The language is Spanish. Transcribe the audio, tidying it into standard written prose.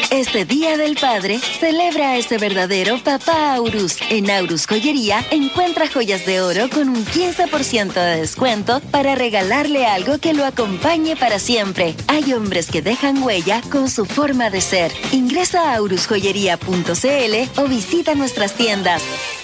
Este Día del Padre, celebra a ese verdadero papá Aurus. En Aurus Joyería, encuentra joyas de oro con un 15% de descuento para regalarle algo que lo acompañe para siempre. Hay hombres que dejan huella con su forma de ser. Ingresa a aurusjoyería.cl o visita nuestras tiendas.